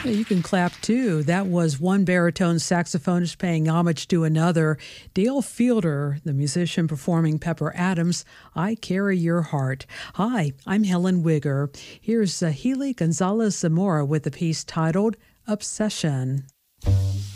Yeah, you can clap too. That was one baritone saxophonist paying homage to another. Dale Fielder, the musician performing Pepper Adams' I Carry Your Heart. Hi, I'm Helen Wigger. Here's Healy Gonzalez Zamora with a piece titled Obsession.